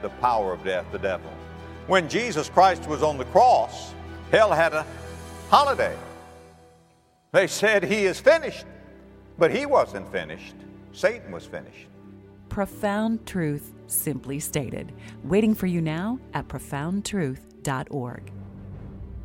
the power of death, the devil. When Jesus Christ was on the cross, hell had a holiday. They said, He is finished. But He wasn't finished. Satan was finished. Profound truth simply stated. Waiting for you now at profoundtruth.org.